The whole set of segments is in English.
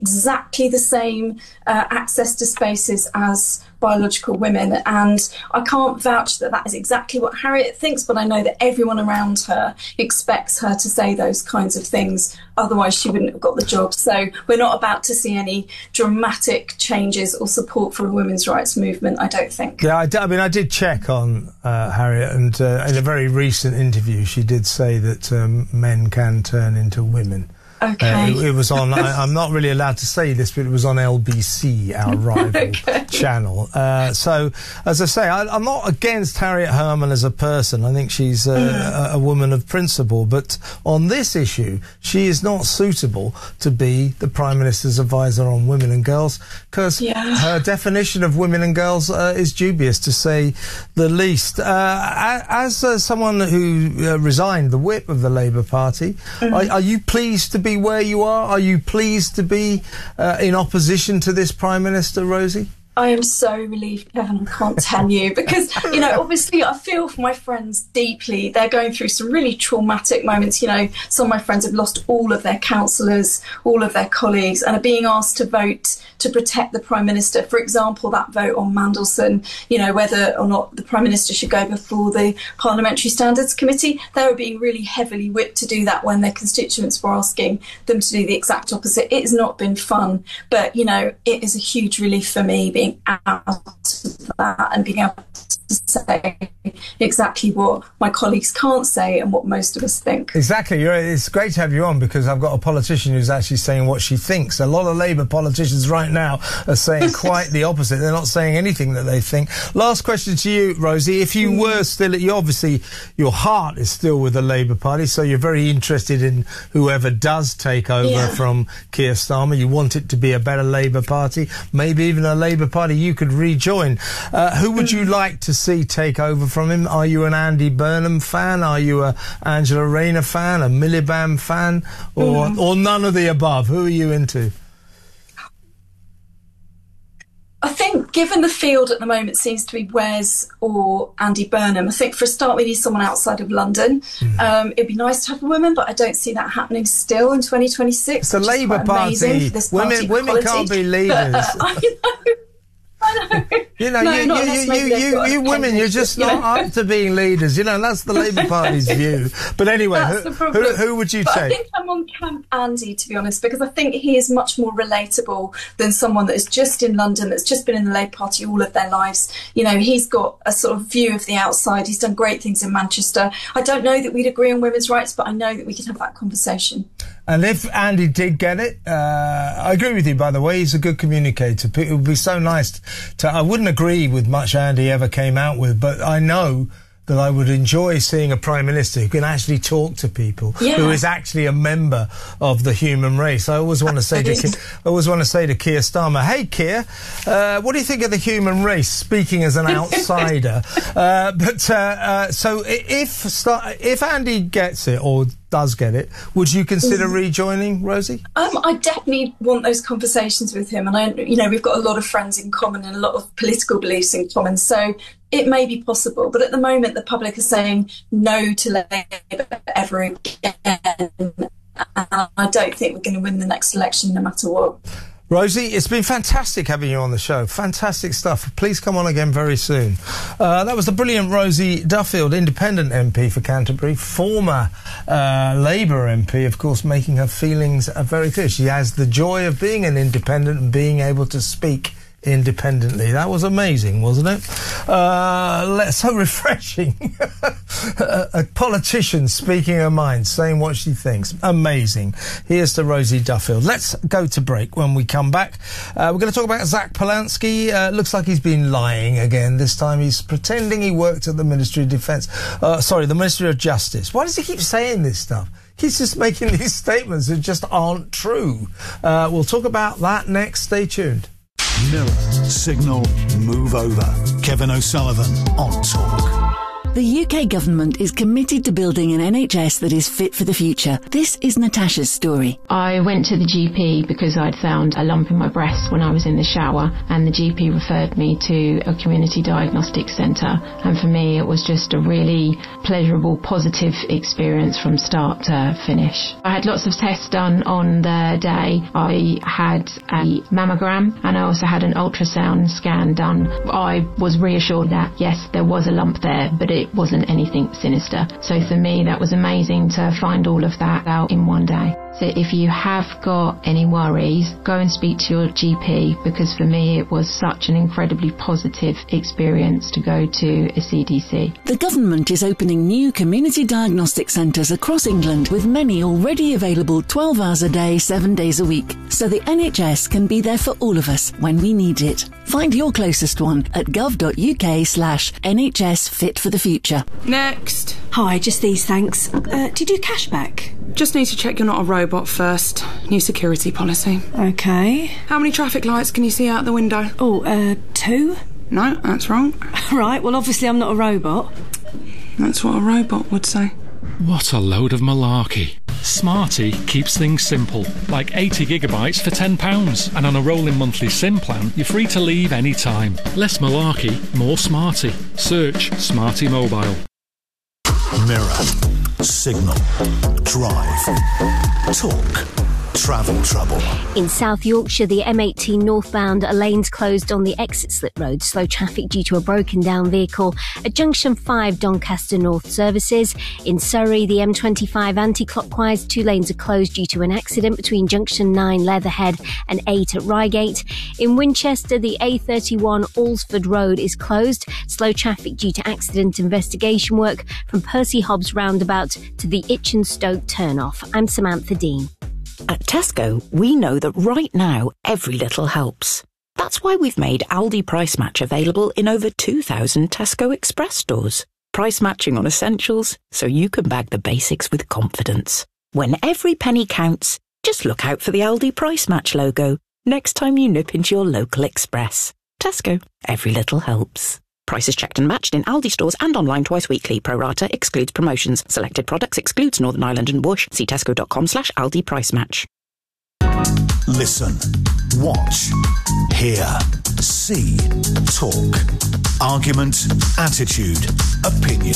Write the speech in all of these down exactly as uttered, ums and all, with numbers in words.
exactly the same uh, access to spaces as biological women, and I can't vouch that that is exactly what Harriet thinks, but I know that everyone around her expects her to say those kinds of things, otherwise she wouldn't have got the job. So we're not about to see any dramatic changes or support for a women's rights movement, I don't think. Yeah, I, d- I mean, I did check on uh, Harriet, and uh, in a very recent interview she did say that um, men can turn into women. Okay. Uh, it, it was on, I, I'm not really allowed to say this, but it was on L B C, our rival okay. channel. Uh, so, as I say, I, I'm not against Harriet Herman as a person. I think she's uh, mm. a, a woman of principle. But on this issue, she is not suitable to be the Prime Minister's advisor on women and girls, because yeah. her definition of women and girls uh, is dubious, to say the least. Uh, as uh, someone who uh, resigned the whip of the Labour Party, mm. are, are you pleased to be where you are? Are you pleased to be uh, in opposition to this Prime Minister, Rosie? I am so relieved, Kevin, I can't tell you, because, you know, obviously I feel for my friends deeply. They're going through some really traumatic moments. You know, some of my friends have lost all of their counsellors, all of their colleagues, and are being asked to vote to protect the Prime Minister. For example, that vote on Mandelson, you know, whether or not the Prime Minister should go before the Parliamentary Standards Committee. They were being really heavily whipped to do that when their constituents were asking them to do the exact opposite. It has not been fun, but, you know, it is a huge relief for me being out of that and being able to say exactly what my colleagues can't say and what most of us think. Exactly. You're, it's great to have you on, because I've got a politician who's actually saying what she thinks. A lot of Labour politicians right now are saying quite the opposite. They're not saying anything that they think. Last question to you, Rosie. If you were still, you obviously, your heart is still with the Labour Party, so you're very interested in whoever does take over yeah. from Keir Starmer. You want it to be a better Labour Party, maybe even a Labour Party you could rejoin. Uh, who would you like to see take over from him? Are you an Andy Burnham fan? Are you a Angela Rayner fan? A Miliband fan? Or, mm. or none of the above? Who are you into? I think, given the field at the moment seems to be Wes or Andy Burnham, I think for a start we need someone outside of London. Mm. Um, it'd be nice to have a woman, but I don't see that happening still in twenty twenty-six. It's the Labour Party. Women, women can't be leaders. But, uh, I know. I know. You know, no, you, you, you, you, you, you women, you're just not you know? up to being leaders. You know, that's the Labour Party's view. But anyway, who, who, who would you but take? I think I'm on Camp Andy, to be honest, because I think he is much more relatable than someone that is just in London, that's just been in the Labour Party all of their lives. You know, he's got a sort of view of the outside. He's done great things in Manchester. I don't know that we'd agree on women's rights, but I know that we could have that conversation. And if Andy did get it, uh, I agree with you, by the way, he's a good communicator. It would be so nice to, I wouldn't agree with much Andy ever came out with, but I know that I would enjoy seeing a Prime Minister who can actually talk to people, yeah. who is actually a member of the human race. I always want to say to Keir, I always want to say to Keir Starmer, hey Keir, uh, what do you think of the human race? Speaking as an outsider, uh, but uh, uh, so if Star if Andy gets it or does get it, would you consider rejoining, Rosie? Um, I definitely want those conversations with him, and I, you know, we've got a lot of friends in common and a lot of political beliefs in common, so it may be possible. But at the moment, the public are saying no to Labour ever again, and I don't think we're going to win the next election, no matter what. Rosie, it's been fantastic having you on the show. Fantastic stuff. Please come on again very soon. Uh, that was the brilliant Rosie Duffield, independent M P for Canterbury, former uh, Labour M P, of course, making her feelings uh, very clear. She has the joy of being an independent and being able to speak independently. That was amazing, wasn't it? Uh, so refreshing. a, a politician speaking her mind, saying what she thinks. Amazing. Here's to Rosie Duffield. Let's go to break. When we come back, uh, we're going to talk about Zach Polanski. Uh, looks like he's been lying again. This time he's pretending he worked at the Ministry of Defence. Uh, sorry, the Ministry of Justice. Why does he keep saying this stuff? He's just making these statements that just aren't true. Uh, we'll talk about that next. Stay tuned. Mirror, signal, move over. Kevin O'Sullivan on Talk. The U K government is committed to building an N H S that is fit for the future. This is Natasha's story. I went to the G P because I'd found a lump in my breast when I was in the shower, and the G P referred me to a community diagnostic centre. And for me, it was just a really pleasurable, positive experience from start to finish. I had lots of tests done on the day. I had a mammogram and I also had an ultrasound scan done. I was reassured that, yes, there was a lump there, but it It wasn't anything sinister. So for me, that was amazing to find all of that out in one day. So if you have got any worries, go and speak to your G P, because for me it was such an incredibly positive experience to go to a C D C. The government is opening new community diagnostic centres across England, with many already available twelve hours a day, seven days a week, so the N H S can be there for all of us when we need it. Find your closest one at gov.uk slash NHS Fit for the Future. Next. Hi, just these, thanks. Uh, do you do cashback? Just need to check you're not a robot first. New security policy. Okay. How many traffic lights can you see out the window? Oh, uh, two? No, that's wrong. Right, well, obviously I'm not a robot. That's what a robot would say. What a load of malarkey. Smarty keeps things simple, like eighty gigabytes for ten pounds, and on a rolling monthly SIM plan, you're free to leave any time. Less malarkey, more Smarty. Search Smarty Mobile. Mirror, Signal, Drive, Talk, Travel Trouble. In South Yorkshire, the M eighteen northbound lanes closed on the exit slip road. Slow traffic due to a broken down vehicle at Junction five Doncaster North services. In Surrey, the M twenty-five anti-clockwise, two lanes are closed due to an accident between Junction nine Leatherhead and eight at Reigate. In Winchester, the A thirty-one Alresford Road is closed. Slow traffic due to accident investigation work from Percy Hobbs roundabout to the Itchenstoke turnoff. I'm Samantha Dean. At Tesco, we know that right now, every little helps. That's why we've made Aldi Price Match available in over two thousand Tesco Express stores. Price matching on essentials, so you can bag the basics with confidence. When every penny counts, just look out for the Aldi Price Match logo next time you nip into your local Express. Tesco, every little helps. Prices checked and matched in Aldi stores and online twice weekly. Pro rata excludes promotions. Selected products excludes Northern Ireland and Bush. See tesco.com slash Aldi Price Match. Listen, watch, hear, see, talk. Argument, attitude, opinion.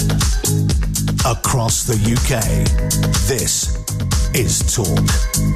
Across the U K, this is Talk.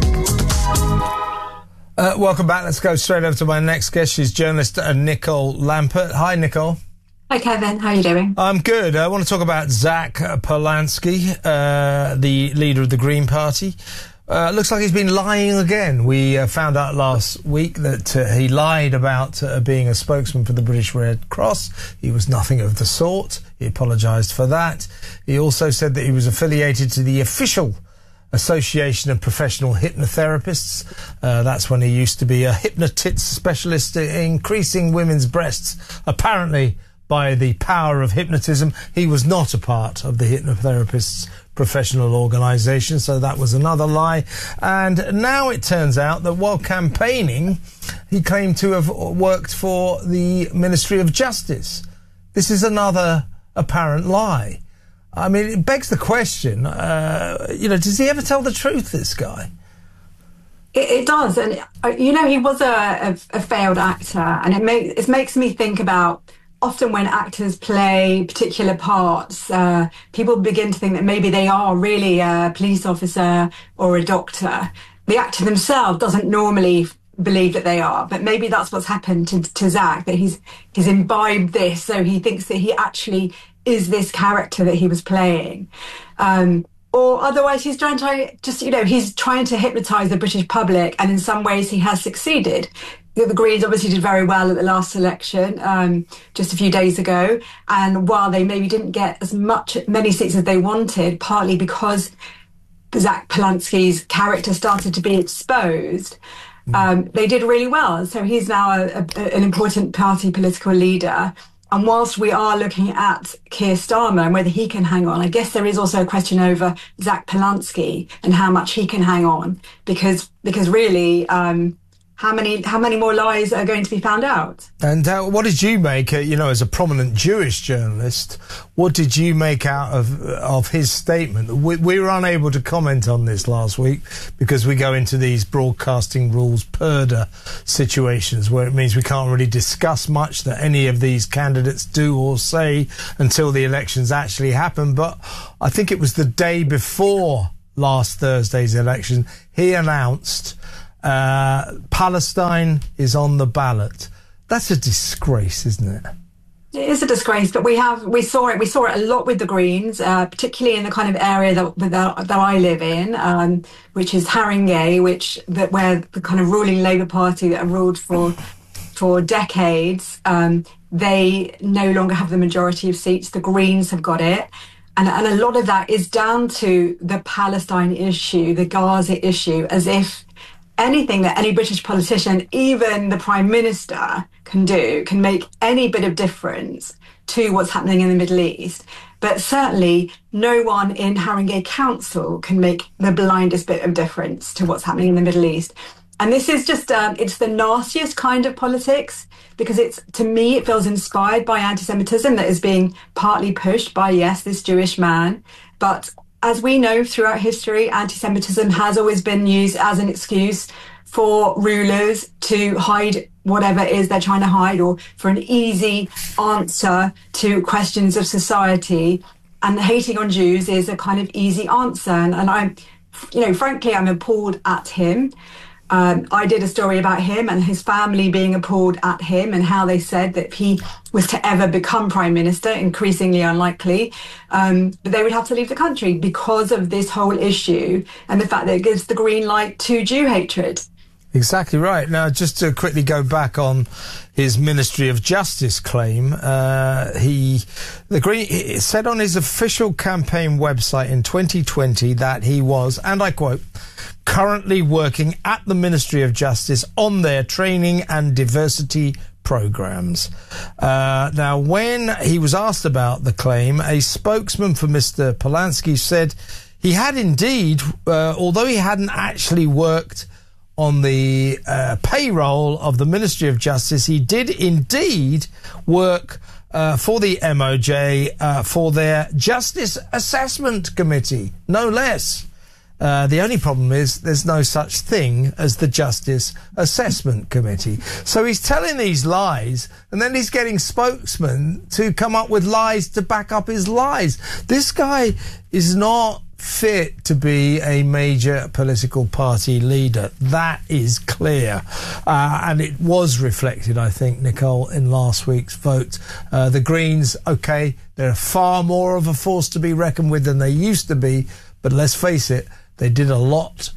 Uh, welcome back. Let's go straight over to my next guest. She's journalist uh, Nicole Lampert. Hi, Nicole. Hi, Kevin. How are you doing? I'm good. I want to talk about Zach Polanski, uh, the leader of the Green Party. Uh, looks like he's been lying again. We uh, found out last week that uh, he lied about uh, being a spokesman for the British Red Cross. He was nothing of the sort. He apologised for that. He also said that he was affiliated to the official Association of Professional Hypnotherapists. Uh, that's when he used to be a hypnotist specialist, increasing women's breasts, apparently by the power of hypnotism. He was not a part of the hypnotherapists' professional organisation, so that was another lie. And now it turns out that while campaigning, he claimed to have worked for the Ministry of Justice. This is another apparent lie. I mean, it begs the question, uh, you know, does he ever tell the truth, this guy? It, it does. And, uh, you know, he was a, a, a failed actor, and it, make, it makes me think about often when actors play particular parts, uh, people begin to think that maybe they are really a police officer or a doctor. The actor themselves doesn't normally believe that they are, but maybe that's what's happened to, to Zach, that he's he's imbibed this, so he thinks that he actually is this character that he was playing. Um, or otherwise he's trying to just, you know, he's trying to hypnotise the British public, and in some ways he has succeeded. The Greens obviously did very well at the last election, um, just a few days ago. And while they maybe didn't get as much, many seats as they wanted, partly because Zach Polanski's character started to be exposed, um, they did really well. So he's now a, a, an important party political leader. And whilst we are looking at Keir Starmer and whether he can hang on, I guess there is also a question over Zach Polanski and how much he can hang on, because because really, um, how many how many more lies are going to be found out? And uh, what did you make, uh, you know, as a prominent Jewish journalist, what did you make out of of his statement? We, we were unable to comment on this last week because we go into these broadcasting rules purdah situations where it means we can't really discuss much that any of these candidates do or say until the elections actually happen. But I think it was the day before last Thursday's election, he announced Uh, Palestine is on the ballot. That's a disgrace, isn't it? It is a disgrace, but we have we saw it we saw it a lot with the Greens, uh, particularly in the kind of area that that, that I live in, um, which is Haringey, which that where the kind of ruling Labour Party that have ruled for for decades, um, they no longer have the majority of seats. The Greens have got it. And, and a lot of that is down to the Palestine issue, the Gaza issue, as if anything that any British politician, even the Prime Minister, can do can make any bit of difference to what's happening in the Middle East. But certainly no one in Haringey Council can make the blindest bit of difference to what's happening in the Middle East. And this is just, um, it's the nastiest kind of politics because it's, to me, it feels inspired by anti-Semitism that is being partly pushed by, yes, this Jewish man. But as we know throughout history, anti-Semitism has always been used as an excuse for rulers to hide whatever it is they're trying to hide or for an easy answer to questions of society. And hating on Jews is a kind of easy answer. And, and I'm, you know, frankly, I'm appalled at him. Um, I did a story about him and his family being appalled at him and how they said that if he was to ever become Prime Minister, increasingly unlikely, um, but they would have to leave the country because of this whole issue and the fact that it gives the green light to Jew hatred. Exactly right. Now, just to quickly go back on his Ministry of Justice claim, uh, he, the Green, he said on his official campaign website in twenty twenty that he was, and I quote, currently working at the Ministry of Justice on their training and diversity programs. Uh, now, when he was asked about the claim, a spokesman for Mister Polanski said he had indeed, uh, although he hadn't actually worked on the uh, payroll of the Ministry of Justice, he did indeed work uh, for the M O J uh, for their Justice Assessment Committee, no less. Uh, the only problem is there's no such thing as the Justice Assessment Committee. So he's telling these lies and then he's getting spokesmen to come up with lies to back up his lies. This guy is not fit to be a major political party leader. That is clear. Uh, and it was reflected, I think, Nicole, in last week's vote. Uh, the Greens, OK, they're far more of a force to be reckoned with than they used to be. But let's face it, they did a lot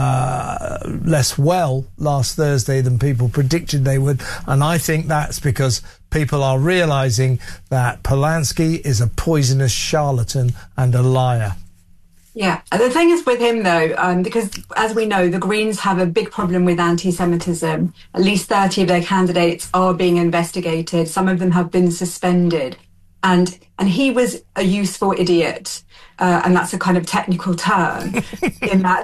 uh, less well last Thursday than people predicted they would. And I think that's because people are realising that Polanski is a poisonous charlatan and a liar. Yeah, the thing is with him, though, um, because as we know, the Greens have a big problem with anti-Semitism. At least thirty of their candidates are being investigated. Some of them have been suspended. And and he was a useful idiot. Uh, and that's a kind of technical term in that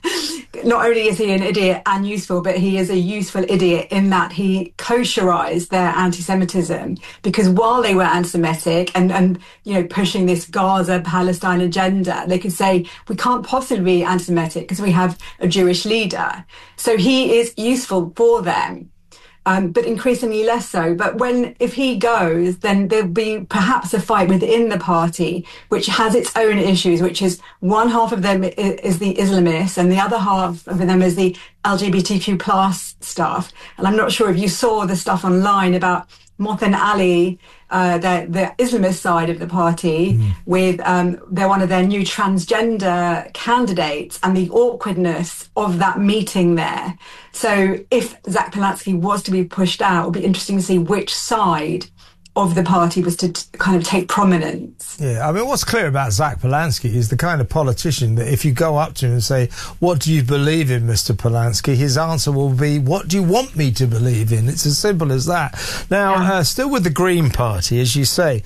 not only is he an idiot and useful, but he is a useful idiot in that he kosherized their anti-Semitism, because while they were anti-Semitic and, and, you know, pushing this Gaza Palestine agenda, they could say, we can't possibly be anti-Semitic because we have a Jewish leader. So he is useful for them. Um, but increasingly less so. But when, if he goes, then there'll be perhaps a fight within the party, which has its own issues, which is one half of them is, is the Islamists and the other half of them is the L G B T Q plus stuff. And I'm not sure if you saw the stuff online about Mohsen Ali, uh, the, the Islamist side of the party, mm. with um, they're one of their new transgender candidates and the awkwardness of that meeting there. So if Zach Polanski was to be pushed out, it would be interesting to see which side of the party was to t- kind of take prominence. Yeah, I mean, what's clear about Zach Polanski is the kind of politician that if you go up to him and say, what do you believe in, Mister Polanski? His answer will be, what do you want me to believe in? It's as simple as that. Now, yeah. uh, still with the Green Party, as you say,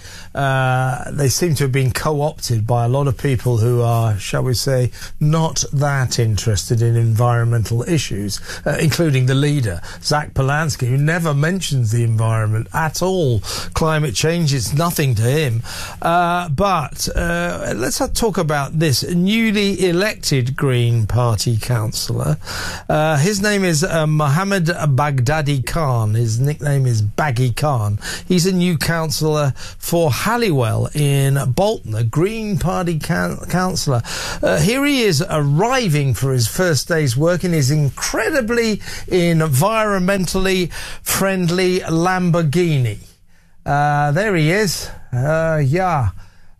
uh, they seem to have been co-opted by a lot of people who are, shall we say, not that interested in environmental issues, uh, including the leader, Zach Polanski, who never mentions the environment at all. Climate change, it's nothing to him. Uh, but uh, let's talk about this newly elected Green Party councillor. Uh, his name is uh, Mohammed Baghdadi Khan. His nickname is Baggy Khan. He's a new councillor for Halliwell in Bolton, a Green Party can- councillor. Uh, here he is arriving for his first day's work in his incredibly environmentally friendly Lamborghini. Uh, there he is. Uh, yeah.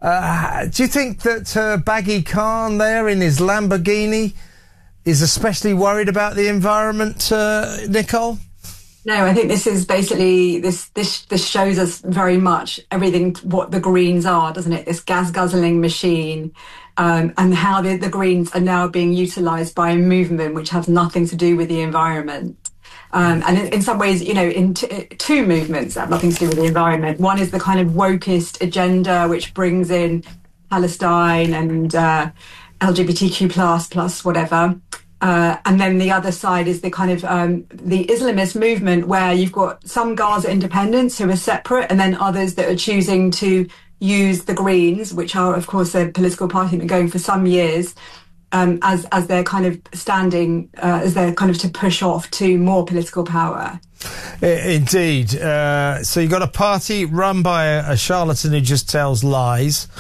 Uh, do you think that uh, Baggy Khan there in his Lamborghini is especially worried about the environment, uh, Nicole? No, I think this is basically, this, this, this shows us very much everything, what the Greens are, doesn't it? This gas-guzzling machine, um, and how the, the Greens are now being utilised by a movement which has nothing to do with the environment. Um, and in, in some ways, you know, in t- two movements that have nothing to do with the environment. One is the kind of wokeist agenda, which brings in Palestine and uh, L G B T Q plus, plus whatever. Uh, and then the other side is the kind of um, the Islamist movement, where you've got some Gaza independents who are separate, and then others that are choosing to use the Greens, which are, of course, a political party that's been going for some years, Um, as as they're kind of standing, uh, as they're kind of to push off to more political power. Indeed. Uh, so you've got a party run by a, a charlatan who just tells lies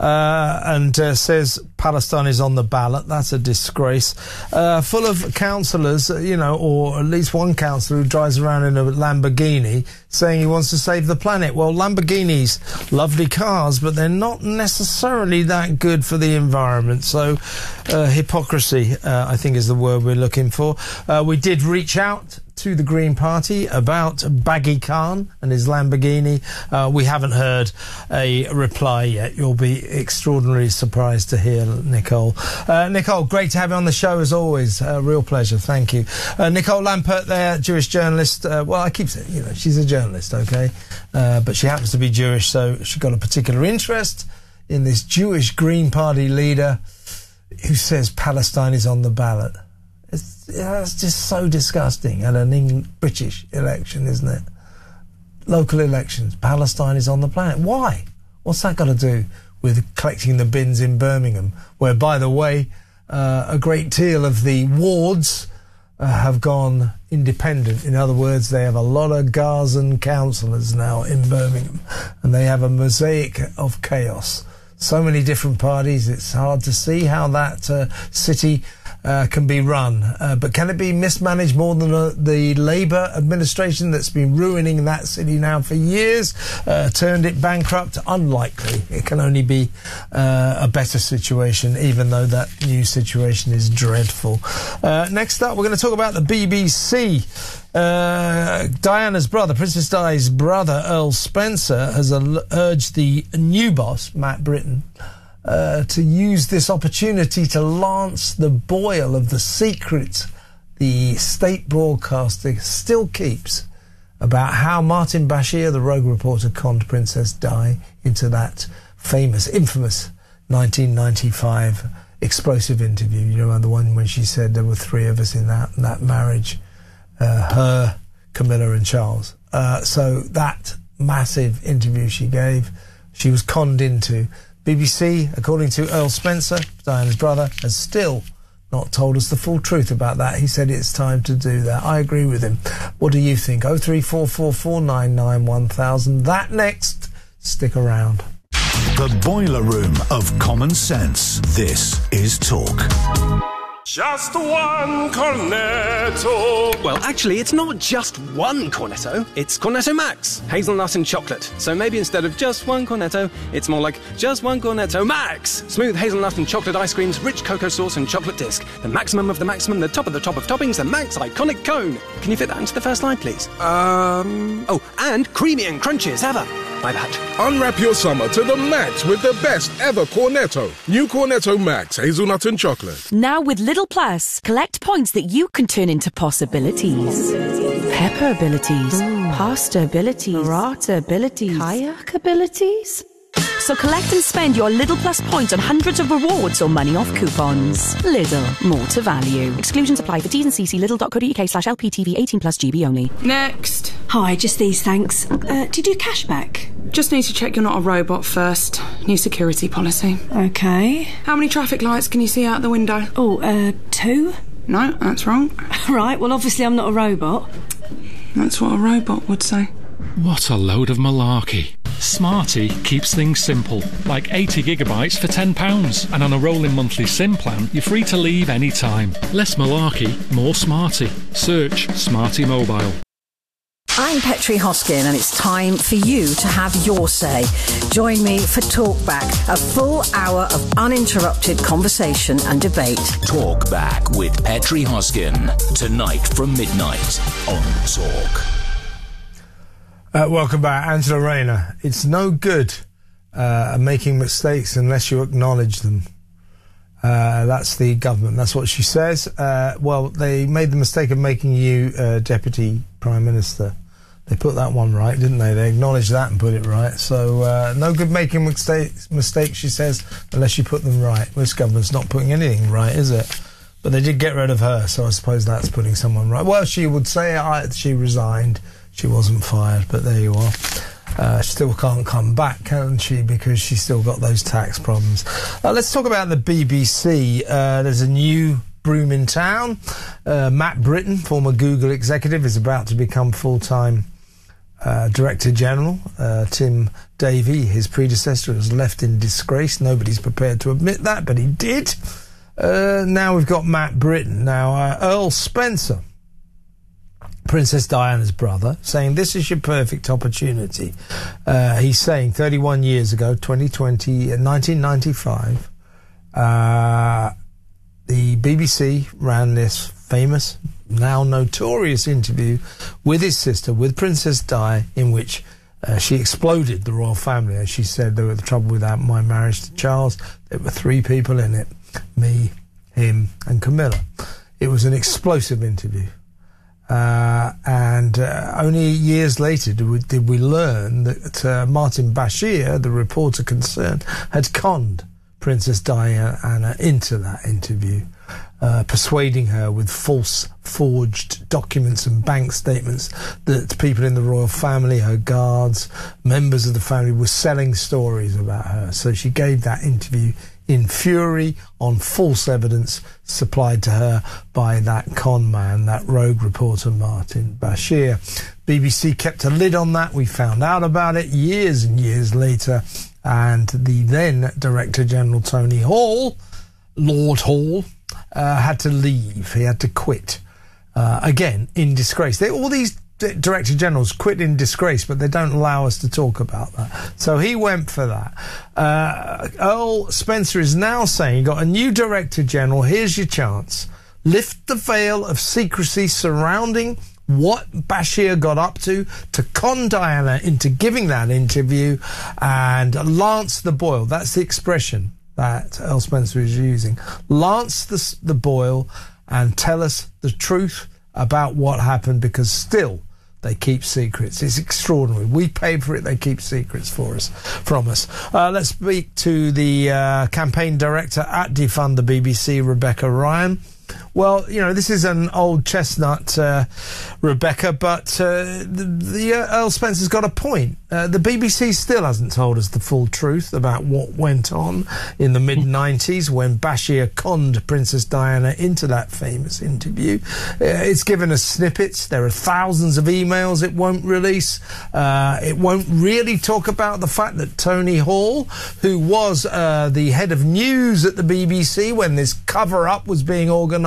uh, and uh, says Palestine is on the ballot. That's a disgrace. Uh, full of councillors, you know, or at least one councillor who drives around in a Lamborghini saying he wants to save the planet. Well, Lamborghinis, lovely cars, but they're not necessarily that good for the environment. So uh, hypocrisy, uh, I think, is the word we're looking for. Uh, we did reach out to the Green Party about Baggy Khan and his Lamborghini. Uh, we haven't heard a reply yet. You'll be extraordinarily surprised to hear, Nicole. Uh, Nicole, great to have you on the show as always. Uh, real pleasure. Thank you. Uh, Nicole Lampert there, Jewish journalist. Uh, well, I keep saying, you know, she's a journalist, okay? Uh, but she happens to be Jewish, so she's got a particular interest in this Jewish Green Party leader who says Palestine is on the ballot. It's, yeah, it's just so disgusting at an English, British election, isn't it? Local elections, Palestine is on the planet. Why? What's that got to do with collecting the bins in Birmingham, where, by the way, uh, a great deal of the wards uh, have gone independent. In other words, they have a lot of Gazan councillors now in Birmingham, and they have a mosaic of chaos. So many different parties, it's hard to see how that uh, city Uh, can be run, uh, but can it be mismanaged more than uh, the Labour administration that's been ruining that city now for years, uh, turned it bankrupt? Unlikely. It can only be uh, a better situation, even though that new situation is dreadful. Uh, next up, we're going to talk about the B B C. Uh, Diana's brother, Princess Di's brother, Earl Spencer, has al- urged the new boss, Matt Britton, Uh, to use this opportunity to lance the boil of the secret the state broadcaster still keeps about how Martin Bashir, the rogue reporter, conned Princess Di into that famous, infamous nineteen ninety-five explosive interview. You know, the one when she said there were three of us in that, in that marriage, uh, her, Camilla and Charles. Uh, so that massive interview she gave, she was conned into. B B C, according to Earl Spencer, Diana's brother, has still not told us the full truth about that. He said it's time to do that. I agree with him. What do you think? oh three four four four nine nine one thousand. That next. Stick around. The boiler room of common sense. This is Talk. Just one Cornetto. Well, actually, it's not just one Cornetto. It's Cornetto Max, hazelnut and chocolate. So maybe instead of just one Cornetto, it's more like just one Cornetto Max. Smooth hazelnut and chocolate ice creams, rich cocoa sauce and chocolate disc. The maximum of the maximum, the top of the top of toppings, the Max iconic cone. Can you fit that into the first line, please? Um... Oh, and creamy and crunchy as ever. my bad. Unwrap your summer to the max with the best ever Cornetto. New Cornetto Max Hazelnut and Chocolate. Now with Lidl Plus, collect points that you can turn into possibilities. Pepper abilities, pasta abilities, burrata abilities, kayak abilities. So collect and spend your Lidl Plus points on hundreds of rewards or money off coupons. Lidl, more to value. Exclusions apply for T's and C's. Lidl.co.uk slash LPTV eighteen plus G B only. Next. Hi, just these, thanks. Uh, do you do cashback? Just need to check you're not a robot first. New security policy. Okay. How many traffic lights can you see out the window? Oh, uh, two? No, that's wrong. Right, well, obviously I'm not a robot. That's what a robot would say. What a load of malarkey. Smarty keeps things simple, like eighty gigabytes for ten pounds. And on a rolling monthly SIM plan, you're free to leave any time. Less malarkey, more Smarty. Search Smarty Mobile. I'm Petri Hoskin, and it's time for you to have your say. Join me for Talkback, a full hour of uninterrupted conversation and debate. Talkback with Petri Hoskin, tonight from midnight on Talk. Uh, welcome back, Angela Rayner. It's no good uh, making mistakes unless you acknowledge them. Uh, that's the government. That's what she says. Uh, well, they made the mistake of making you uh, Deputy Prime Minister. They put that one right, didn't they? They acknowledged that and put it right. So uh, no good making mistakes, mistakes, she says, unless you put them right. This government's not putting anything right, is it? But they did get rid of her, so I suppose that's putting someone right. Well, she would say I, she resigned. She wasn't fired, but there you are. Uh, she still can't come back, can she? Because she's still got those tax problems. Uh, let's talk about the B B C. Uh, there's a new broom in town. Uh, Matt Britton, former Google executive, is about to become full-time uh, Director General. Uh, Tim Davie, his predecessor, was left in disgrace. Nobody's prepared to admit that, but he did. Uh, now we've got Matt Britton. Now, uh, Earl Spencer, Princess Diana's brother, saying this is your perfect opportunity. Uh, he's saying thirty-one years ago, twenty twenty, in nineteen ninety-five, uh, the B B C ran this famous, now notorious interview with his sister, with Princess Di, in which uh, she exploded the royal family. As she said, there was trouble with my marriage to Charles. There were three people in it, me, him and Camilla. It was an explosive interview. Uh, and uh, only years later did we, did we learn that uh, Martin Bashir, the reporter concerned, had conned Princess Diana into that interview, uh, persuading her with false forged documents and bank statements that people in the royal family, her guards, members of the family, were selling stories about her. So she gave that interview in fury on false evidence supplied to her by that con man, that rogue reporter Martin Bashir. B B C kept a lid on that. We found out about it years and years later, and the then Director General Tony Hall, Lord Hall, uh, had to leave. He had to quit. Uh, again, in disgrace. They, all these Director Generals quit in disgrace, but they don't allow us to talk about that. So he went for that. Uh, Earl Spencer is now saying, you've got a new Director General, here's your chance. Lift the veil of secrecy surrounding what Bashir got up to, to con Diana into giving that interview, and lance the boil. That's the expression that Earl Spencer is using. Lance the, the boil and tell us the truth about what happened, because still they keep secrets. It's extraordinary. We paid for it. They keep secrets for us, from us. Uh, let's speak to the uh, campaign director at Defund the B B C, Rebecca Ryan. Well, you know, this is an old chestnut, uh, Rebecca, but uh, the, the uh, Earl Spencer's got a point. Uh, the B B C still hasn't told us the full truth about what went on in the mid nineties when Bashir conned Princess Diana into that famous interview. Uh, it's given us snippets. There are thousands of emails it won't release. Uh, it won't really talk about the fact that Tony Hall, who was uh, the head of news at the B B C when this cover-up was being organised,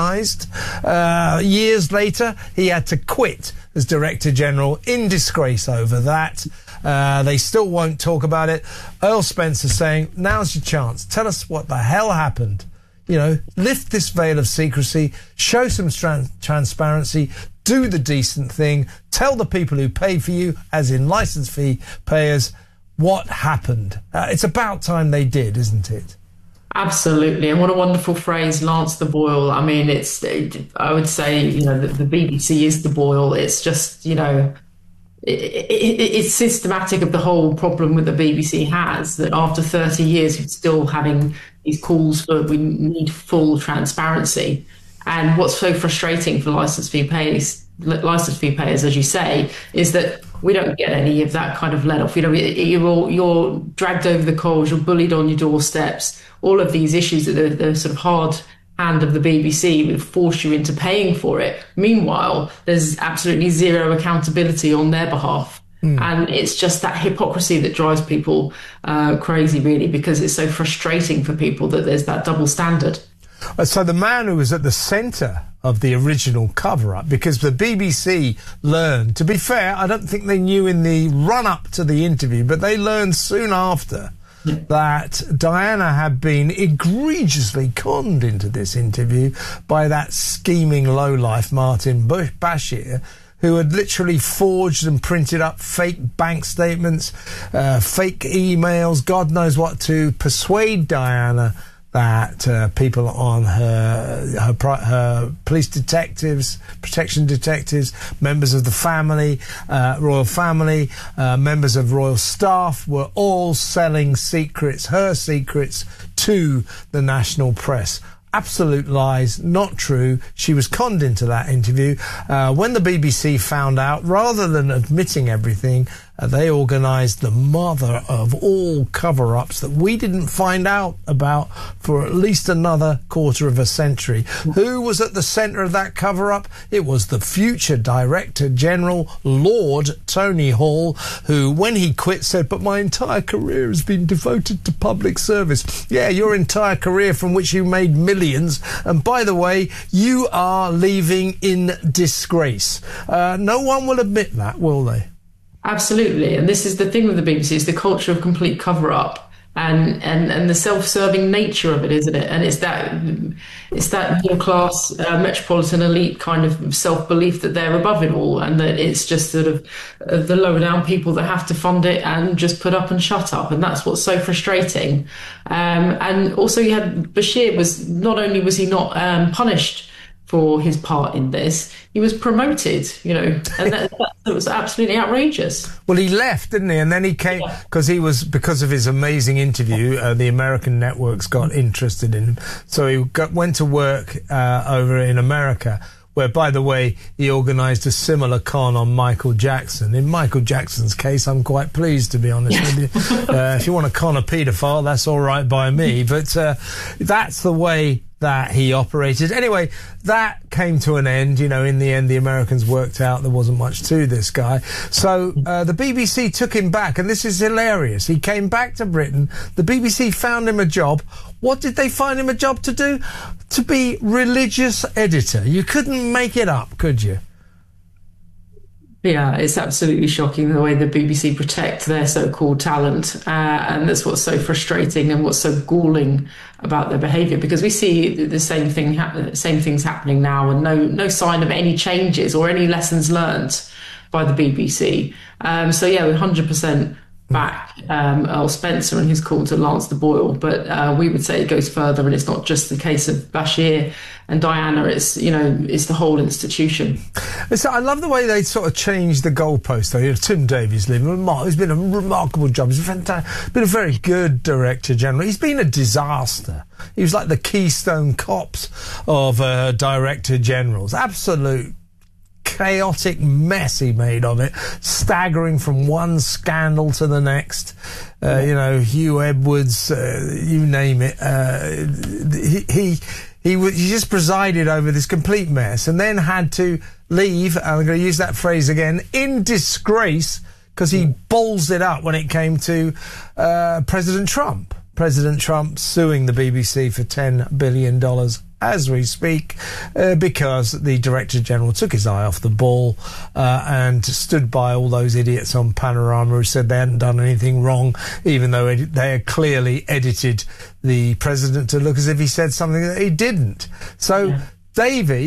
Uh, years later, he had to quit as Director General in disgrace over that. Uh, they still won't talk about it. Earl Spencer saying, now's your chance. Tell us what the hell happened. You know, lift this veil of secrecy, show some tra- transparency, do the decent thing, tell the people who pay for you, as in licence fee payers, what happened. Uh, it's about time they did, isn't it? Absolutely, and what a wonderful phrase, Lance the Boil. I mean, it's, I would say, you know, the, the B B C is the boil. It's just, you know, it, it, it's systematic of the whole problem that the B B C has, that after thirty years, it's still having these calls for we need full transparency. And what's so frustrating for licence fee payers, licence fee payers, as you say, is that we don't get any of that kind of let off. You know, you're you're dragged over the coals, you're bullied on your doorsteps. All of these issues that the, the sort of hard hand of the B B C would force you into paying for it. Meanwhile, there's absolutely zero accountability on their behalf. Mm. And it's just that hypocrisy that drives people uh, crazy, really, because it's so frustrating for people that there's that double standard. So the man who was at the centre of the original cover-up, because the B B C learned, to be fair, I don't think they knew in the run-up to the interview, but they learned soon after yeah. that Diana had been egregiously conned into this interview by that scheming lowlife Martin Bashir, who had literally forged and printed up fake bank statements, uh, fake emails, God knows what, to persuade Diana that uh, people on her, her her police detectives, protection detectives, members of the family, uh, royal family, uh, members of royal staff were all selling secrets, her secrets, to the national press. Absolute lies, not true. She was conned into that interview. Uh, when the B B C found out, rather than admitting everything, uh, they organised the mother of all cover-ups that we didn't find out about for at least another quarter of a century. Who was at the centre of that cover-up? It was the future Director General, Lord Tony Hall, who, when he quit, said, but my entire career has been devoted to public service. Yeah, your entire career from which you made millions. And by the way, you are leaving in disgrace. Uh, no one will admit that, will they? Absolutely. And this is the thing with the B B C, is the culture of complete cover-up and, and, and the self-serving nature of it, isn't it? And it's that it's that middle-class, uh, metropolitan elite kind of self-belief that they're above it all, and that it's just sort of uh, the lower-down people that have to fund it and just put up and shut up. And that's what's so frustrating. Um, and also you had Bashir was, not only was he not um, punished for his part in this, he was promoted, you know, and that, that was absolutely outrageous. Well, he left, didn't he? And then he came, because yeah. he was, because of his amazing interview, uh, the American networks got interested in him. So he got, went to work uh, over in America, where, by the way, he organised a similar con on Michael Jackson. In Michael Jackson's case, I'm quite pleased, to be honest with you. Uh, if you want to con a paedophile, that's all right by me. But uh, that's the way that he operated. Anyway, that came to an end. You know, in the end, the Americans worked out there wasn't much to this guy. So uh, the B B C took him back, and this is hilarious. He came back to Britain. The B B C found him a job. What did they find him a job to do? To be religious editor. You couldn't make it up, could you? Yeah, it's absolutely shocking the way the B B C protect their so-called talent, uh, and that's what's so frustrating and what's so galling about their behaviour. Because we see the same thing, happen, same things happening now, and no no sign of any changes or any lessons learnt by the B B C. Um, so yeah, one hundred percent back um, Earl Spencer and his call to Lance the Boil, but uh, we would say it goes further, and it's not just the case of Bashir and Diana. It's, you know, it's the whole institution. So I love the way they sort of changed the goalpost. Though, you know, Tim Davies leaving, he's been a remarkable job. He's fantastic, been a very good Director General. He's been a disaster. He was like the Keystone Cops of uh, Director Generals. Absolute chaotic mess he made of it, staggering from one scandal to the next. Uh, you know, Hugh Edwards, uh, you name it. Uh, he he he, w- he just presided over this complete mess, and then had to leave. And I'm going to use that phrase again, in disgrace, because he balls it up when it came to uh, President Trump. President Trump suing the B B C for ten billion dollars as we speak, uh, because the Director General took his eye off the ball uh, and stood by all those idiots on Panorama who said they hadn't done anything wrong, even though ed- they had clearly edited the President to look as if he said something that he didn't. So, yeah. Davey,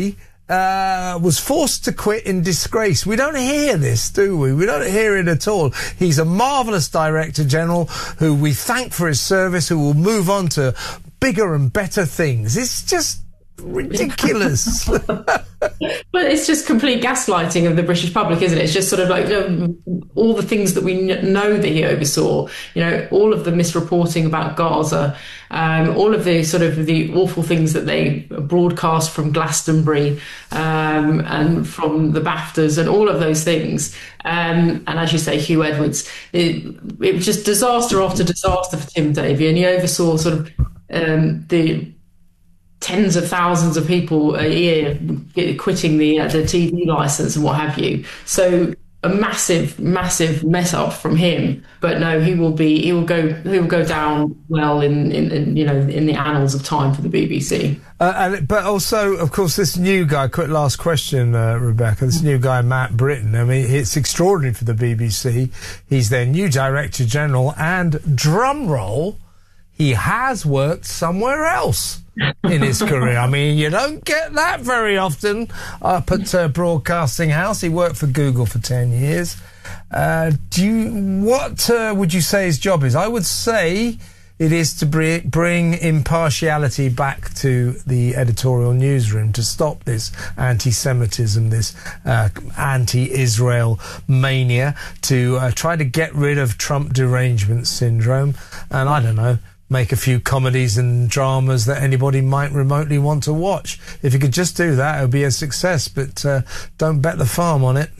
uh, was forced to quit in disgrace. We don't hear this, do we? We don't hear it at all. He's a marvellous Director General who we thank for his service, who will move on to bigger and better things. It's just ridiculous. But it's just complete gaslighting of the British public, isn't it? It's just sort of like, you know, all the things that we kn- know that he oversaw, you know, all of the misreporting about Gaza, um, all of the sort of the awful things that they broadcast from Glastonbury um, and from the BAFTAs and all of those things. Um, and as you say, Hugh Edwards, it, it was just disaster after disaster for Tim Davie, and he oversaw sort of um, the tens of thousands of people a year quitting the uh, the T V license and what have you. So a massive, massive mess up from him. But no, he will be he will go he will go down well in, in, in you know in the annals of time for the B B C. Uh, and but also, of course, this new guy. Quick last question, uh, Rebecca. This new guy, Matt Britton. I mean, it's extraordinary for the B B C. He's their new Director General, and drum roll, he has worked somewhere else in his career. I mean, you don't get that very often up at uh, Broadcasting House. He worked for Google for ten years. Uh, do you, what uh, would you say his job is? I would say it is to bring, bring impartiality back to the editorial newsroom, to stop this anti-Semitism, this uh, anti-Israel mania, to uh, try to get rid of Trump derangement syndrome, and I don't know, make a few comedies and dramas that anybody might remotely want to watch. If you could just do that, it would be a success, but uh, don't bet the farm on it.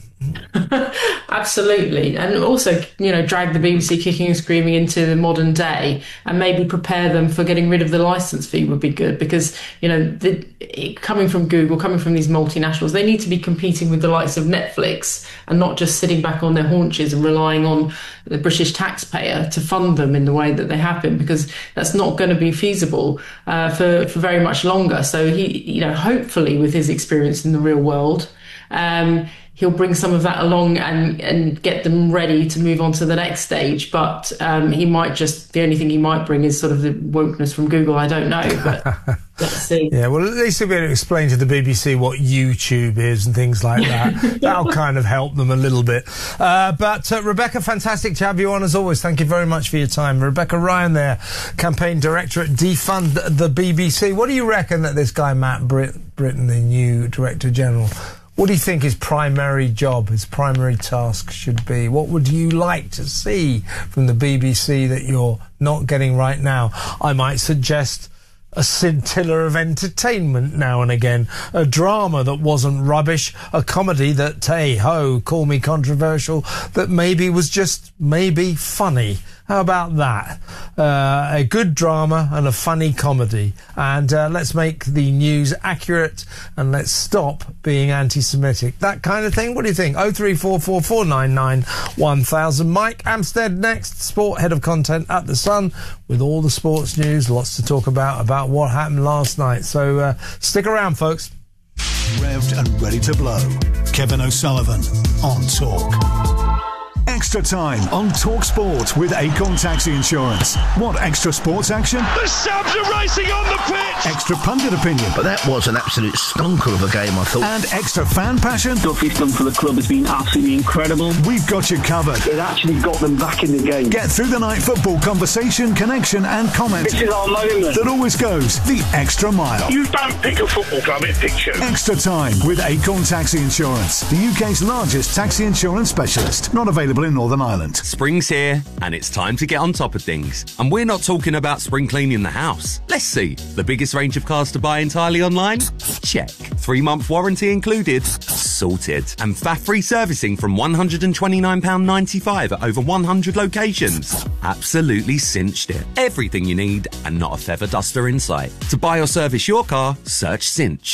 Absolutely. And also, you know, drag the B B C kicking and screaming into the modern day, and maybe prepare them for getting rid of the license fee would be good, because, you know, the, it, coming from Google, coming from these multinationals, they need to be competing with the likes of Netflix and not just sitting back on their haunches and relying on the British taxpayer to fund them in the way that they have been, because that's not going to be feasible uh, for, for very much longer. So he, you know, hopefully with his experience in the real world, um, he'll bring some of that along and, and get them ready to move on to the next stage. But um, he might just, the only thing he might bring is sort of the wokeness from Google. I don't know, but let's see. Yeah, well, at least he'll be able to explain to the B B C what YouTube is and things like that. That'll kind of help them a little bit. Uh, but uh, Rebecca, fantastic to have you on as always. Thank you very much for your time. Rebecca Ryan there, Campaign Director at Defund the B B C. What do you reckon that this guy, Matt Brit- Britton, the new Director General, what do you think his primary job, his primary task should be? What would you like to see from the B B C that you're not getting right now? I might suggest a scintilla of entertainment now and again, a drama that wasn't rubbish, a comedy that, hey ho, call me controversial, that maybe was just maybe funny. How about that? Uh, a good drama and a funny comedy. And uh, let's make the news accurate and let's stop being anti-Semitic. That kind of thing. What do you think? oh three four four, four nine nine, one thousand. Mike Amstead next, Sport Head of Content at The Sun, with all the sports news. Lots to talk about, about what happened last night. So uh, stick around, folks. Revved and ready to blow. Kevin O'Sullivan on Talk. Extra time on Talk Sport with Acorn Taxi Insurance. Want extra sports action? The Sabs are racing on the pitch! Extra pundit opinion. But that was an absolute stonker of a game, I thought. And extra fan passion. Duffy's done for the club has been absolutely incredible. We've got you covered. It actually got them back in the game. Get through the night football conversation, connection and comment. This is our moment. That always goes the extra mile. You don't pick a football club, it picks you. Extra time with Acorn Taxi Insurance, the U K's largest taxi insurance specialist. Not available in Northern Ireland. Spring's here and it's time to get on top of things. And we're not talking about spring cleaning the house. Let's see. The biggest range of cars to buy entirely online? Check. Three month warranty included? Sorted. And F A F-free servicing from one hundred twenty-nine pounds ninety-five at over one hundred locations? Absolutely cinched it. Everything you need and not a feather duster in sight. To buy or service your car, search Cinch.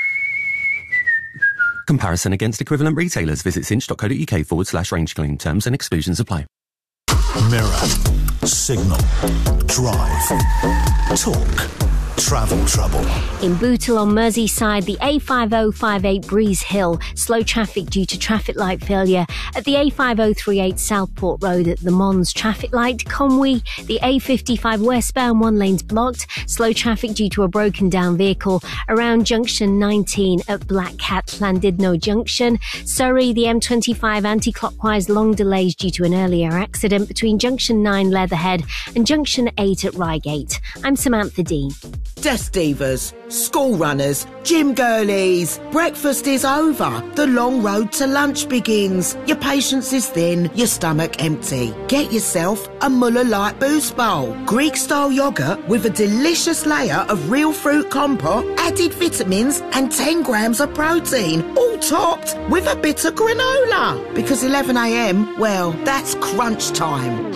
Comparison against equivalent retailers. Visit cinch.co.uk forward slash range claim. Terms and exclusions apply. Mirror. Signal. Drive. Talk. travel trouble. In Bootle on Merseyside, the A five oh five eight Breeze Hill, slow traffic due to traffic light failure. At the A five oh three eight Southport Road at the Mons traffic light, Conwy, the A fifty-five westbound, one lane's blocked, slow traffic due to a broken down vehicle. Around junction nineteen at Black Cat Llandudno Junction. Surrey, the M twenty-five anti-clockwise, long delays due to an earlier accident between junction nine Leatherhead and junction eight at Reigate. I'm Samantha Dean. Desk divas, school runners, gym girlies. Breakfast is over. The long road to lunch begins. Your patience is thin, your stomach empty. Get yourself a Muller Light Boost Bowl. Greek-style yoghurt with a delicious layer of real fruit compote, added vitamins and ten grams of protein, all topped with a bit of granola. Because eleven a m, well, that's crunch time.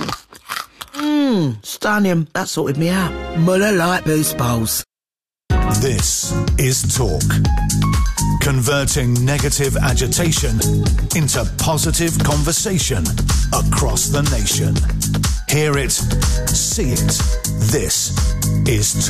Mmm, stunning. That sorted me out. Muller Light Boost Bowls. This is Talk. Converting negative agitation into positive conversation across the nation. Hear it, see it. This is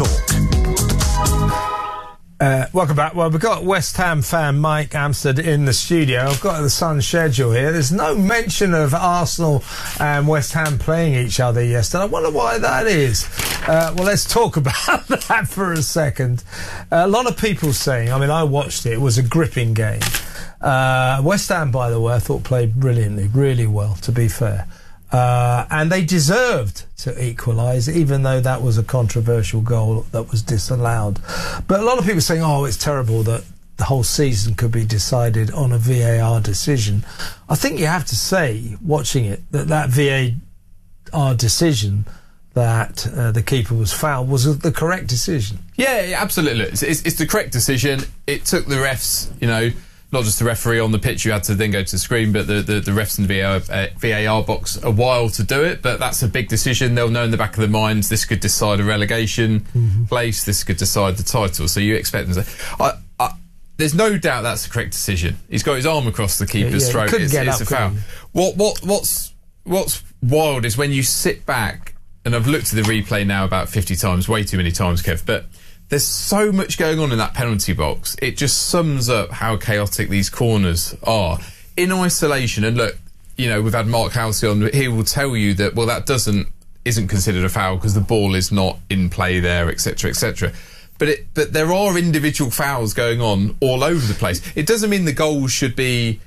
Talk. Uh, welcome back. Well, we've got West Ham fan Mike Amstead in the studio. I've got the Sun schedule here. There's no mention of Arsenal and West Ham playing each other yesterday. I wonder why that is. Uh, well, let's talk about that for a second. Uh, a lot of people saying, I mean, I watched it. It was a gripping game. Uh, West Ham, by the way, I thought played brilliantly, really well, to be fair. Uh, and they deserved to equalise, even though that was a controversial goal that was disallowed. But a lot of people are saying, oh, it's terrible that the whole season could be decided on a V A R decision. I think you have to say, watching it, that that V A R decision that uh, the keeper was fouled was the correct decision. Yeah, yeah, absolutely. It's, it's, it's the correct decision. It took the refs, you know, not just the referee on the pitch who had to then go to the screen, but the, the, the refs in the V A R, uh, V A R box a while to do it. But that's a big decision. They'll know in the back of their minds this could decide a relegation mm-hmm. place, this could decide the title. So you expect them to... I, I, there's no doubt that's the correct decision. He's got his arm across the keeper's yeah, yeah, throat. It's, get it's up, a foul. What, what, what's, what's wild is when you sit back, and I've looked at the replay now about fifty times, way too many times, Kev, but there's so much going on in that penalty box. It just sums up how chaotic these corners are. In isolation, and look, you know, we've had Mark Halsey on, he will tell you that, well, that doesn't isn't considered a foul because the ball is not in play there, et cetera, et cetera. But it, but there are individual fouls going on all over the place. It doesn't mean the goals should be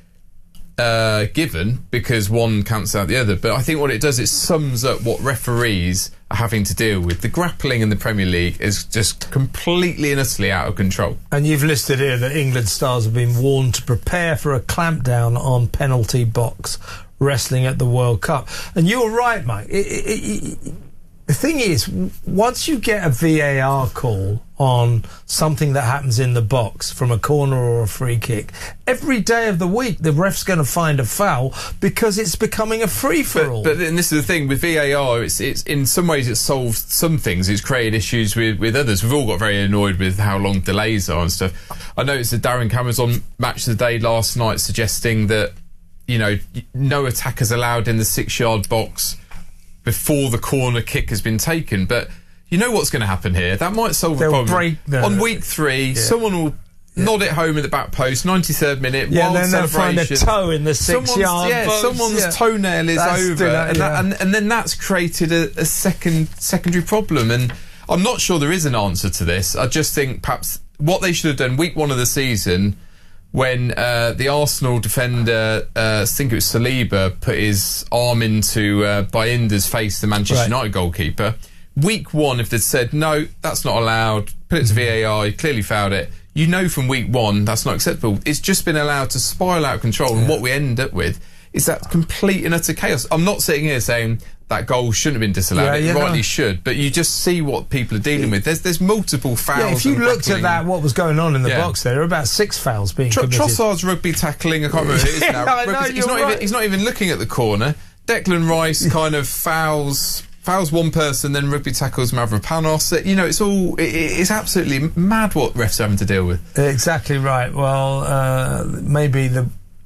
uh, given because one cancels out the other. But I think what it does, it sums up what referees are having to deal with. The grappling in the Premier League is just completely and utterly out of control. And you've listed here that England stars have been warned to prepare for a clampdown on penalty box wrestling at the World Cup. And you're right, Mike. It, it, it, the thing is, once you get a V A R call on something that happens in the box from a corner or a free kick, every day of the week the ref's going to find a foul because it's becoming a free-for-all. But, but then this is the thing with V A R, it's, it's in some ways it's solved some things, it's created issues with, with others. We've all got very annoyed with how long delays are and stuff. I noticed that Darren Cameron's on Match of the Day last night suggesting that, you know, no attackers allowed in the six-yard box before the corner kick has been taken. But you know what's going to happen here? That might solve They'll the problem. Break the, on week three, yeah. someone will yeah. nod it home in the back post, ninety-third minute, yeah, wild then celebration. They'll find a toe in the six-yard yeah, box. Someone's yeah. toenail is that's over. that, and, yeah. that, and, and then that's created a, a second secondary problem. And I'm not sure there is an answer to this. I just think perhaps what they should have done week one of the season, when uh, the Arsenal defender, uh, I think it was Saliba, put his arm into uh, Bayinder's face, the Manchester right. United goalkeeper. Week one, if they'd said, no, that's not allowed, put it to V A R, he clearly fouled it, you know from week one that's not acceptable. It's just been allowed to spiral out of control, yeah. and what we end up with is that complete and utter chaos. I'm not sitting here saying that goal shouldn't have been disallowed. Yeah, it rightly know. should, but you just see what people are dealing with. There's there's multiple fouls. Yeah, if you looked at that, what was going on in the yeah. box there, there are about six fouls being Tr- committed. Trossard's rugby tackling, I can't remember who it is now. I know, he's, not right. even, he's not even looking at the corner. Declan Rice kind of fouls fouls one person, then rugby tackles Mavropanos. You know, it's all it, it's absolutely mad what refs are having to deal with. Exactly right. Well, uh, maybe the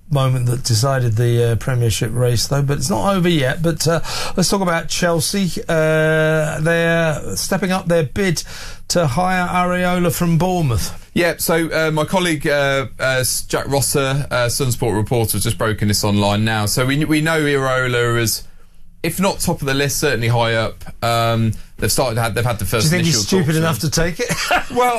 moment that decided the uh, Premiership race, though, but it's not over yet. But uh, let's talk about Chelsea. Uh, they're stepping up their bid to hire Areola from Bournemouth. Yeah, so uh, my colleague uh, uh, Jack Rosser, uh, Sunsport reporter, has just broken this online now. So we we know Areola is, if not top of the list, certainly high up. Um, they've started. To have, they've had the first. Do you think he's stupid talks enough to take it? Well,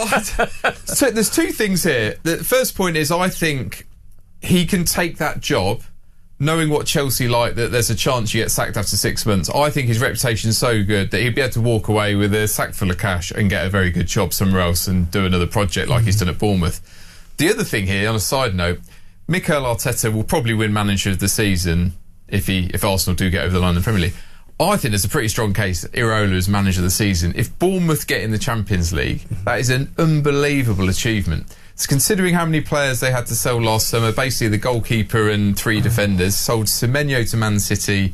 so there's two things here. The first point is, I think he can take that job, knowing what Chelsea like, that there's a chance you get sacked after six months. I think his reputation is so good that he'd be able to walk away with a sack full of cash and get a very good job somewhere else and do another project like mm. he's done at Bournemouth. The other thing here, on a side note, Mikel Arteta will probably win Manager of the Season if he if Arsenal do get over the line in the Premier League. I think there's a pretty strong case that Areola is Manager of the Season. If Bournemouth get in the Champions League, that is an unbelievable achievement. So considering how many players they had to sell last summer, basically the goalkeeper and three defenders, sold Semenyo to Man City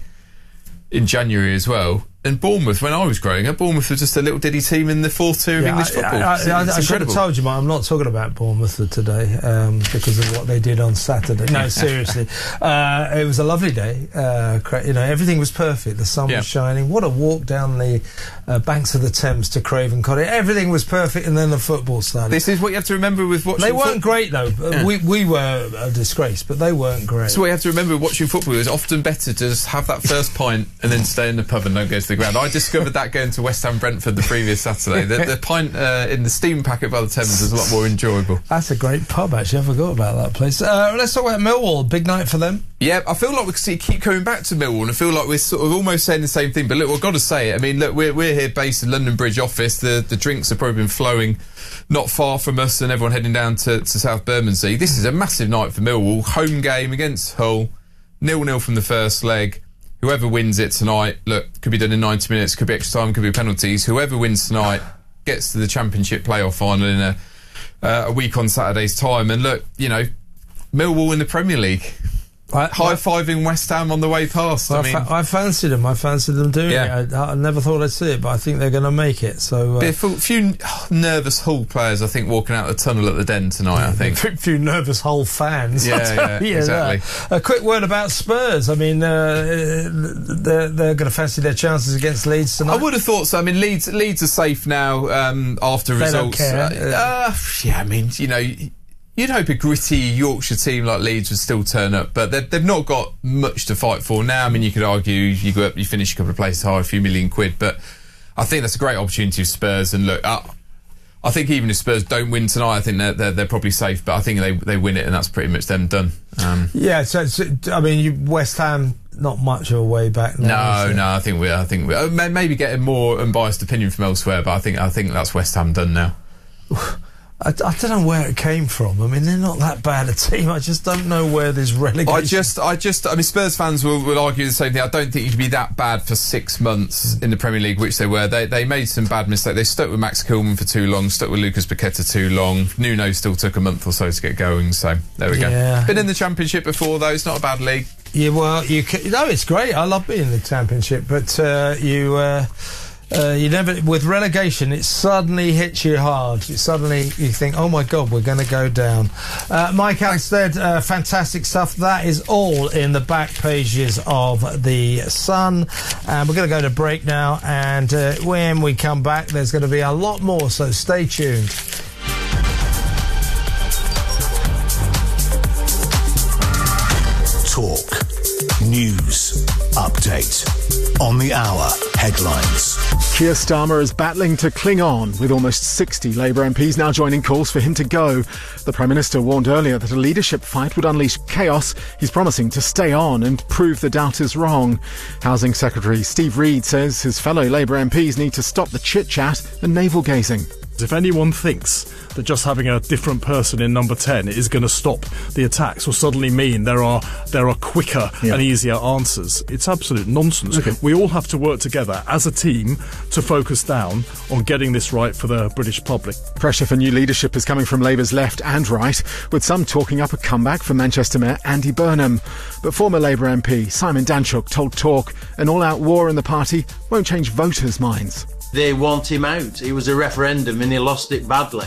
in January as well. And Bournemouth, when I was growing up, Bournemouth was just a little diddy team in the fourth tier of yeah, English I, football. I, I, it's I, I should have told you, Mike, I'm not talking about Bournemouth today um, because of what they did on Saturday. No, seriously. Uh, it was a lovely day. Uh, you know, everything was perfect. The sun yeah. was shining. What a walk down the uh, banks of the Thames to Craven Cottage. Everything was perfect, and then the football started. This is what you have to remember with watching They weren't football. great, though. Yeah. We, we were a disgrace, but they weren't great. So what you have to remember watching football is often better to just have that first pint and then stay in the pub and don't go to the ground. I discovered that going to West Ham Brentford the previous Saturday. The, the pint uh, in the steam packet by the Thames is a lot more enjoyable. That's a great pub, actually. I forgot about that place. Uh, let's talk about Millwall. Big night for them. Yeah, I feel like we see, keep coming back to Millwall, and I feel like we're sort of almost saying the same thing. But look, we've got to say it. I mean, look, we're we're here based in London Bridge office. The the drinks have probably been flowing not far from us, and everyone heading down to, to South Bermondsey. This is a massive night for Millwall. Home game against Hull, nil nil from the first leg. Whoever wins it tonight, look, could be done in ninety minutes, could be extra time, could be penalties. Whoever wins tonight gets to the Championship playoff final in a uh, a week on Saturday's time. And look, you know, Millwall in the Premier League. I, high-fiving West Ham on the way past. I, I, mean, fa- I fancied them. I fancied them doing yeah. it. I, I never thought I'd see it, but I think they're going to make it. So, uh, a few, few nervous Hull players, I think, walking out the tunnel at the Den tonight. Yeah, I think a few nervous Hull fans. Yeah, yeah, exactly. That. A quick word about Spurs. I mean, uh, they're they're going to fancy their chances against Leeds tonight. I would have thought so. I mean, Leeds Leeds are safe now um, after they results. Don't care. Uh, uh, yeah, I mean, you know. You'd hope a gritty Yorkshire team like Leeds would still turn up, but they've, they've not got much to fight for now. I mean, you could argue you go up, you finish a couple of places higher, a few million quid, but I think that's a great opportunity for Spurs. And look, uh, I think even if Spurs don't win tonight, I think they're, they're, they're probably safe, but I think they they win it, and that's pretty much them done. Um, yeah, so, so I mean, you, West Ham, not much of a way back now. No, no, I think we, I think we, uh, maybe getting more unbiased opinion from elsewhere, but I think I think that's West Ham done now. I, I don't know where it came from. I mean, they're not that bad a team. I just don't know where this relegation... I just, I just, I mean, Spurs fans will, will argue the same thing. I don't think you can be that bad for six months in the Premier League, which they were. They they made some bad mistakes. They stuck with Max Kilman for too long, stuck with Lucas Paqueta too long. Nuno still took a month or so to get going, so there we yeah. go. Been in the Championship before, though. It's not a bad league. Yeah, well, you can, no, it's great. I love being in the Championship, but uh, you... Uh, Uh, you never, with relegation, it suddenly hits you hard. It suddenly, you think, oh my God, we're going to go down. Uh, Mike Anstead, uh, fantastic stuff. That is all in the back pages of The Sun. And we're going to go to break now. And uh, when we come back, there's going to be a lot more, so stay tuned. Talk. News. Update. On the hour. Headlines. Keir Starmer is battling to cling on, with almost sixty Labour M Ps now joining calls for him to go. The Prime Minister warned earlier that a leadership fight would unleash chaos. He's promising to stay on and prove the doubters wrong. Housing Secretary Steve Reed says his fellow Labour M Ps need to stop the chit-chat and navel-gazing. If anyone thinks that just having a different person in number ten is going to stop the attacks or suddenly mean there are there are quicker yeah. and easier answers, it's absolute nonsense. Okay. We all have to work together as a team to focus down on getting this right for the British public. Pressure for new leadership is coming from Labour's left and right, with some talking up a comeback for Manchester Mayor Andy Burnham. But former Labour M P Simon Danchuk told Talk an all-out war in the party won't change voters' minds. They want him out. It was a referendum and he lost it badly.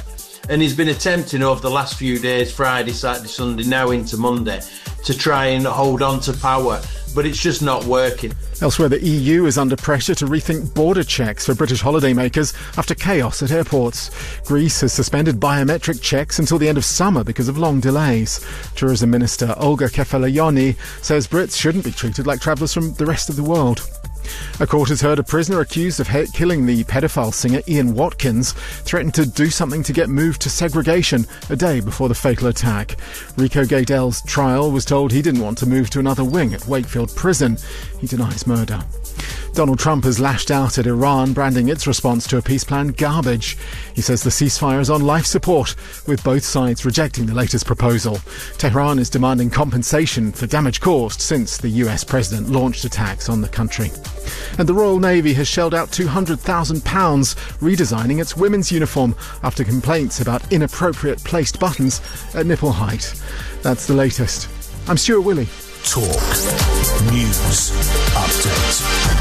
And he's been attempting over the last few days, Friday, Saturday, Sunday, now into Monday, to try and hold on to power. But it's just not working. Elsewhere, the E U is under pressure to rethink border checks for British holidaymakers after chaos at airports. Greece has suspended biometric checks until the end of summer because of long delays. Tourism Minister Olga Kefalogianni says Brits shouldn't be treated like travellers from the rest of the world. A court has heard a prisoner accused of he- killing the paedophile singer Ian Watkins threatened to do something to get moved to segregation a day before the fatal attack. Rico Gadel's trial was told he didn't want to move to another wing at Wakefield Prison. He denies murder. Donald Trump has lashed out at Iran, branding its response to a peace plan garbage. He says the ceasefire is on life support, with both sides rejecting the latest proposal. Tehran is demanding compensation for damage caused since the U S president launched attacks on the country. And the Royal Navy has shelled out two hundred thousand pounds redesigning its women's uniform after complaints about inappropriate placed buttons at nipple height. That's the latest. I'm Stuart Willey. Talk News Update.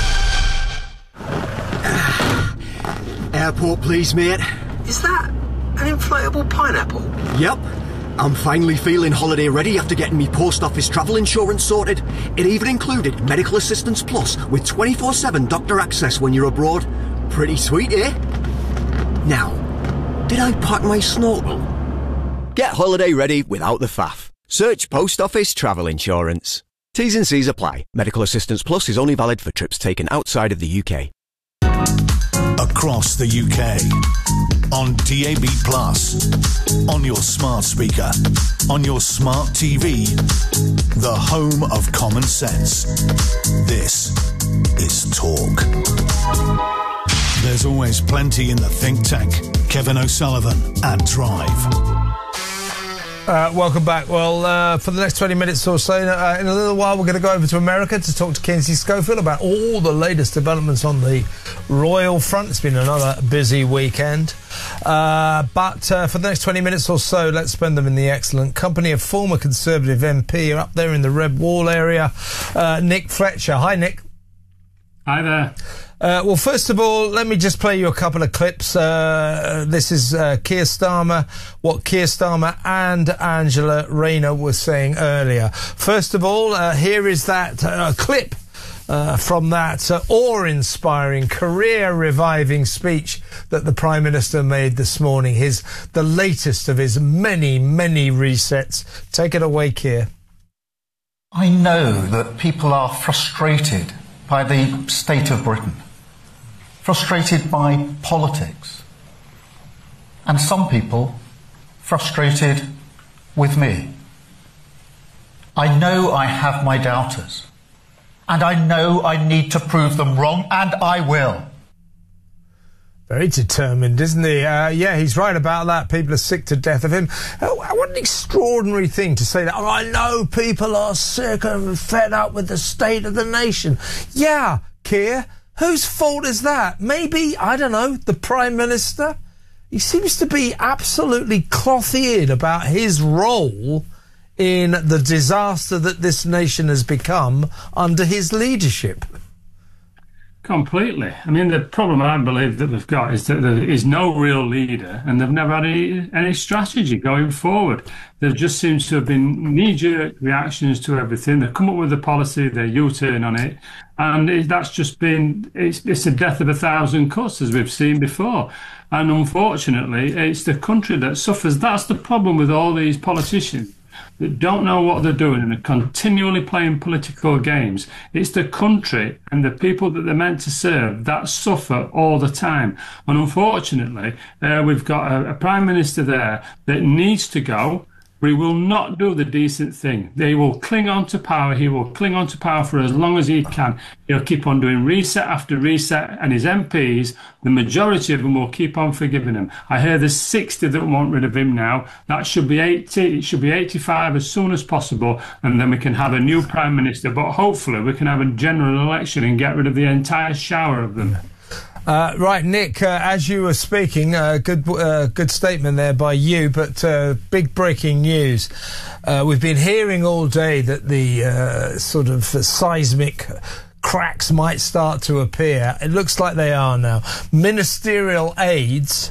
Airport, please, mate. Is that an inflatable pineapple? Yep. I'm finally feeling holiday ready after getting me post office travel insurance sorted. It even included Medical Assistance Plus with twenty-four seven doctor access when you're abroad. Pretty sweet, eh? Now, did I pack my snorkel? Get holiday ready without the faff. Search Post Office Travel Insurance. T's and C's apply. Medical Assistance Plus is only valid for trips taken outside of the U K. Across the U K. On D A B plus. On your smart speaker. On your smart T V. The home of common sense. This is Talk. There's always plenty in the think tank. Kevin O'Sullivan and Drive. Uh, welcome back. Well, uh, for the next twenty minutes or so, uh, in a little while, we're going to go over to America to talk to Kinsey Schofield about all the latest developments on the royal front. It's been another busy weekend. Uh, but uh, for the next twenty minutes or so, let's spend them in the excellent company of former Conservative M P up there in the Red Wall area, uh, Nick Fletcher. Hi, Nick. Hi there. Uh, well, first of all, let me just play you a couple of clips. Uh, this is uh, Keir Starmer, what Keir Starmer and Angela Rayner were saying earlier. First of all, uh, here is that uh, clip uh, from that uh, awe-inspiring, career-reviving speech that the Prime Minister made this morning. His the latest of his many, many resets. Take it away, Keir. I know that people are frustrated by the state of Britain. Frustrated by politics, and some people frustrated with me. I know I have my doubters, and I know I need to prove them wrong, and I will. Very determined, isn't he? Uh, yeah, he's right about that. People are sick to death of him. Uh, what an extraordinary thing to say that. Oh, I know people are sick and fed up with the state of the nation. Yeah, Keir. Whose fault is that? Maybe, I don't know, the Prime Minister? He seems to be absolutely cloth-eared about his role in the disaster that this nation has become under his leadership. Completely. I mean, the problem I believe that we've got is that there is no real leader, and they've never had any, any strategy going forward. There just seems to have been knee-jerk reactions to everything. They've come up with a policy, they U-turn on it, and it, that's just been, it's, it's the death of a thousand cuts, as we've seen before. And unfortunately, it's the country that suffers. That's the problem with all these politicians that don't know what they're doing and are continually playing political games. It's the country and the people that they're meant to serve that suffer all the time. And unfortunately, uh, we've got a, a Prime Minister there that needs to go. We will not do the decent thing. They will cling on to power. He will cling on to power for as long as he can. He'll keep on doing reset after reset, and his M Ps, the majority of them, will keep on forgiving him. I hear there's sixty that want rid of him now. That should be eighty. It should be eighty-five as soon as possible, and then we can have a new Prime Minister. But hopefully we can have a general election and get rid of the entire shower of them. Uh, right, Nick, uh, as you were speaking, uh, good uh, good statement there by you, but uh, big breaking news. Uh, we've been hearing all day that the uh, sort of seismic cracks might start to appear. It looks like they are now. Ministerial aides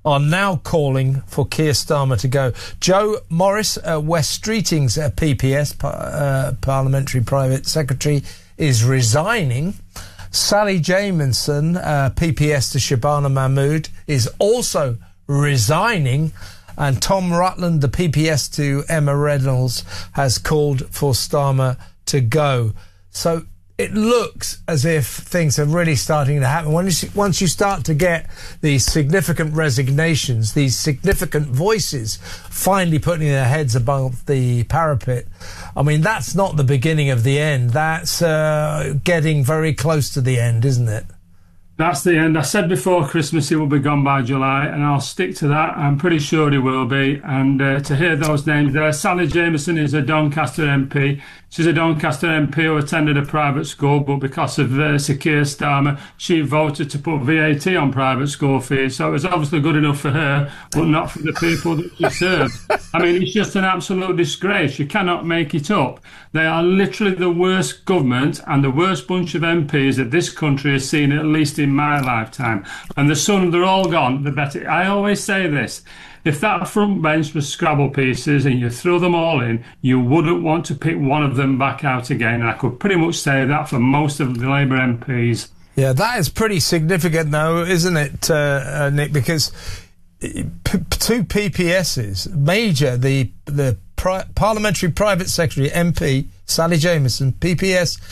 are now calling for Keir Starmer to go. Joe Morris, uh, West Streeting's uh, P P S, uh, Parliamentary Private Secretary, is resigning. Sally Jamieson, uh, P P S to Shabana Mahmood, is also resigning. And Tom Rutland, the P P S to Emma Reynolds, has called for Starmer to go. So it looks as if things are really starting to happen. Once you, once you start to get these significant resignations, these significant voices finally putting their heads above the parapet, I mean, that's not the beginning of the end. That's uh, getting very close to the end, isn't it? That's the end. I said before Christmas he will be gone by July, and I'll stick to that. I'm pretty sure he will be. And uh, to hear those names there, Sally Jamieson is a Doncaster M P. She's a Doncaster M P who attended a private school, but because of uh, Sir Keir Starmer, she voted to put V A T on private school fees. So it was obviously good enough for her, but not for the people that she served. I mean, it's just an absolute disgrace. You cannot make it up. They are literally the worst government and the worst bunch of M Ps that this country has seen, at least in my lifetime. And the sooner they're all gone, the better. I always say this. If that front bench was Scrabble pieces and you threw them all in, you wouldn't want to pick one of them back out again. And I could pretty much say that for most of the Labour M Ps. Yeah, that is pretty significant, though, isn't it, uh, uh, Nick? Because p- two P P Ss, Major, the the pri- Parliamentary Private Secretary, M P, Sally Jamieson, P P S